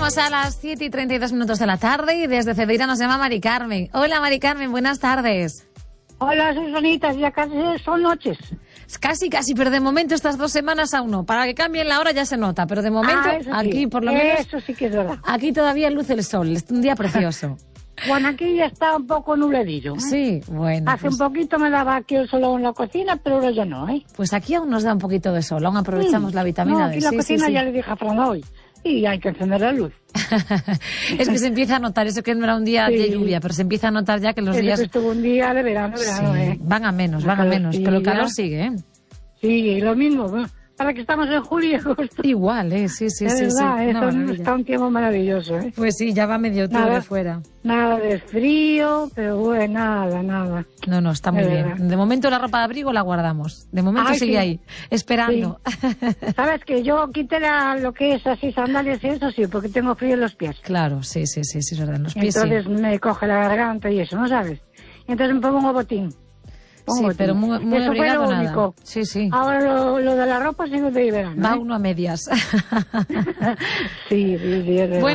Estamos a las 7:32 de la tarde y desde Cedeira nos llama Mari Carmen. Hola Mari Carmen, buenas tardes. Hola Susanitas, ya casi son noches. Casi, pero de momento estas 2 semanas aún no. Para que cambien la hora ya se nota, pero de momento aquí sí. por lo menos... Eso sí que es verdad. Aquí todavía luce el sol, es un día precioso. Bueno, aquí ya está un poco nubladillo. Sí, bueno. Hace un poquito me daba aquí el sol en la cocina, pero ahora ya no, ¿eh? Pues aquí aún nos da un poquito de sol, aún aprovechamos la vitamina D. Aquí la cocina ya le dije a Fran hoy. Y hay que encender la luz. Es que se empieza a notar, eso que no era un día de lluvia, pero se empieza a notar ya que los días... Que estuvo un día de verano, van a menos, pero el calor sigue, ¿eh? Sí, lo mismo, ¿no? Para que estamos en julio y agosto. Igual, sí. Verdad, está un tiempo maravilloso, ¿eh? Pues sí, ya va medio octubre fuera. Nada de frío, pero bueno, nada. No, está muy bien. De momento la ropa de abrigo la guardamos. De momento sigue ahí, esperando. Sí. Sabes que yo quité lo que es así sandalias y eso sí, porque tengo frío en los pies. Claro, sí, es verdad, en los pies. Entonces me coge la garganta y eso, ¿no sabes? Entonces me pongo un botín. Pero muy eso abrigado fue lo nada. único. Sí. Ahora lo de la ropa sigue de verano. Va uno a medias. Sí, es verdad.